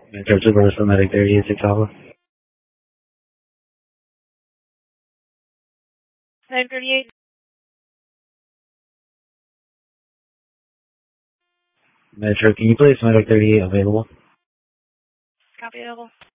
Metro 2 Bravo Medic 38 Alpha. 938. Metro, can you place Medic 38 available? Copy available.